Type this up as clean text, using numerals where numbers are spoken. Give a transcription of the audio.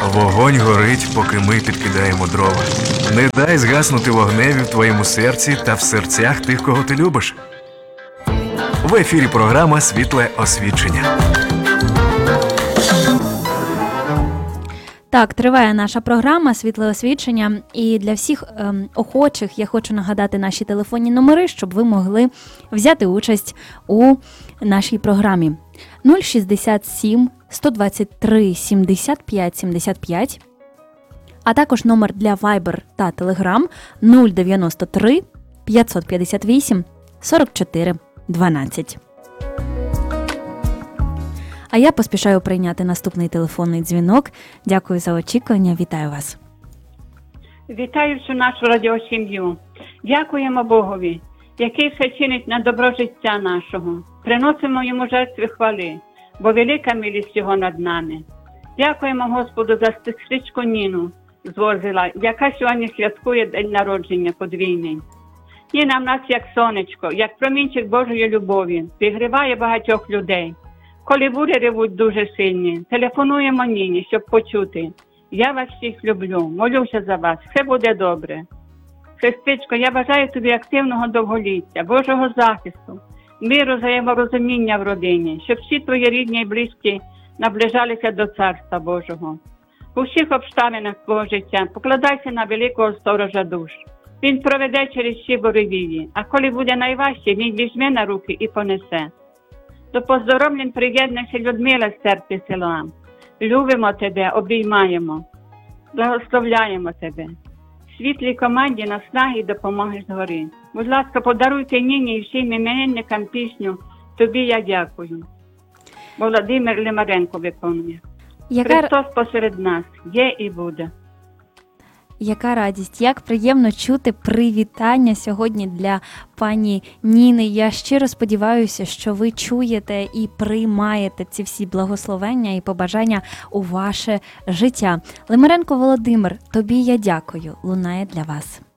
Вогонь горить, поки ми підкидаємо дрова. Не дай згаснути вогневі в твоєму серці та в серцях тих, кого ти любиш. В ефірі програма «Світле освічення». Так, триває наша програма «Світле освічення». І для всіх охочих я хочу нагадати наші телефонні номери, щоб ви могли взяти участь у нашій програмі. 067 123 75 75, а також номер для Viber та Telegram 093 558 44 12. А я поспішаю прийняти наступний телефонний дзвінок. Дякую за очікування. Вітаю вас. Вітаю всю нашу радіосім'ю. Дякуємо Богові, який все чинить на добро життя нашого. Приносимо йому жертви хвали, бо велика милість його над нами. Дякуємо Господу за сестричку Ніну з Ворзела, яка сьогодні святкує день народження подвійний. Ніна в нас як сонечко, як промінчик Божої любові, зігріває багатьох людей. Коли бурі ревуть дуже сильні, телефонуємо Ніні, щоб почути. Я вас всіх люблю, молюся за вас, все буде добре. Сестричко, я бажаю тобі активного довголіття, Божого захисту, миру, взаєморозуміння в родині, щоб всі твої рідні і близькі наближалися до Царства Божого. У всіх обставинах твого життя покладайся на великого сторожа душ. Він проведе через всі буревії, а коли буде найважче, він візьме на руки і понесе. До поздоровлень приєднуйся Людмила з церкви села. Любимо тебе, обіймаємо, благословляємо тебе. Світлій команді наснаги і допомоги згори. Будь ласка, подаруйте Ніні і всім іменинникам пісню «Тобі я дякую». Володимир Лимаренко виконує. Христос посеред нас є і буде. Яка радість, як приємно чути привітання сьогодні для пані Ніни. Я щиро сподіваюся, що ви чуєте і приймаєте ці всі благословення і побажання у ваше життя. Лимаренко Володимир, тобі я дякую, лунає для вас.